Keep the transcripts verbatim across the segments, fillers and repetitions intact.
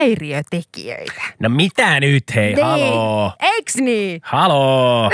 häiriötekijöitä. No mitä nyt, hei, niin. haloo. Eiks niin? Haloo.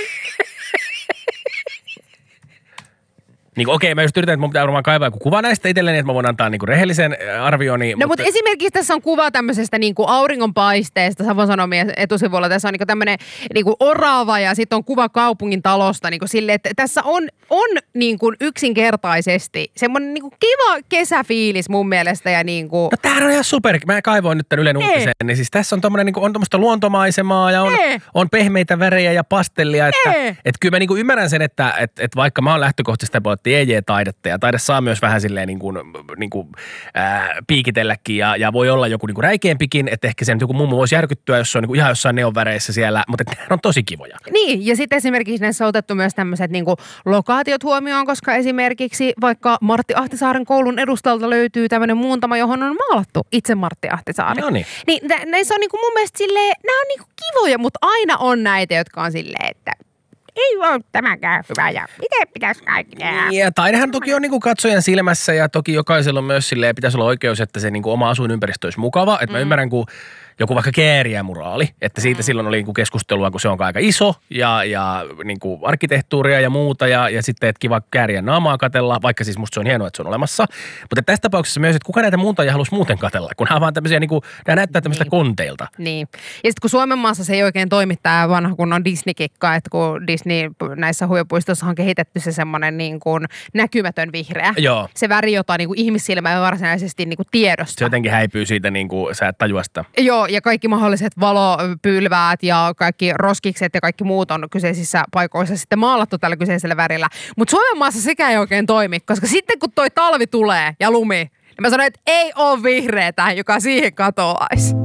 Niin okei, mä just yritän, että mun pitää varmaan kaivaa joku kuva näistä itselleni, että mä voin antaa niinku rehellisen arvioni. No mutta, mutta esimerkiksi tässä on kuva tämmöisestä niinku auringonpaisteesta, Savon Sanomien etusivulla. Tässä on niinku tämmöinen niinku orava ja sitten on kuva kaupungin talosta niinku silleen, että tässä on, on niinku yksinkertaisesti semmoinen niinku kiva kesäfiilis mun mielestä. Ja niinku... No tämähän on ihan super. Mä kaivoin nyt tämän Ylen uutisen. Niin siis tässä on tommoinen niinku, on tommoista luontomaisemaa ja on, on pehmeitä värejä ja pastellia. Että et kyllä mä niinku ymmärrän sen, että et, et vaikka mä oon lähtökohtaisesti puolella E J-taidetta ja taide saa myös vähän silleen niin kuin, niin kuin, ää, piikitelläkin ja, ja voi olla joku niin kuin räikeämpikin, että ehkä se nyt joku mummo voisi järkyttyä, jos se on niin kuin ihan jossain neonväreissä siellä, mutta ne on tosi kivoja. Niin, ja sitten esimerkiksi näissä on otettu myös tämmöiset niin kuin lokaatiot huomioon, koska esimerkiksi vaikka Martti Ahtisaaren koulun edustalta löytyy tämmöinen muuntama, johon on maalattu itse Martti Ahtisaari. No niin. Niin nä- näissä on niin kuin mun mielestä silleen, nämä on niin kuin kivoja, mutta aina on näitä, jotka on silleen, että ei ole tämäkään hyvä ja miten pitäisi kaikki tehdä. Ja taidehan toki on niin kuin katsojan silmässä ja toki jokaisella on myös silleen, pitäisi olla oikeus, että se niin kuin oma asuinympäristö olisi mukava. Että mm. mä ymmärrän, kun joku vaikka kääriämuraali, että siitä mm. silloin oli niin kuin keskustelua, kun se on aika iso ja, ja niin kuin arkkitehtuuria ja muuta ja, ja sitten, että kiva kääriä naamaa katella, vaikka siis musta se on hienoa, että se on olemassa. Mutta tässä tapauksessa myös, että kuka näitä muuntajia halusi muuten katella, kun nämä vaan tämmöisiä, niin kuin, nämä näyttää tämmöistä niin. konteilta. Niin. Ja sitten kun Suomen maassa se ei oikein toimi tämä vanha kunnon Disney-kikka, että kun Disney näissä huijapuistoissa on kehitetty se semmoinen niin kuin näkymätön vihreä. Joo. Se väri, jota niin kuin ihmissilmä ei varsinaisesti niin kuin tiedosta. Se jotenkin häipyy siitä, niin kuin sä et tajua sitä. Joo, ja kaikki mahdolliset valopylväät ja kaikki roskikset ja kaikki muut on kyseisissä paikoissa sitten maalattu tällä kyseisellä värillä. Mutta Suomen maassa sekä ei oikein toimi, koska sitten kun toi talvi tulee ja lumi, niin mä sanoin, että ei ole vihreätä, joka siihen katoaisi.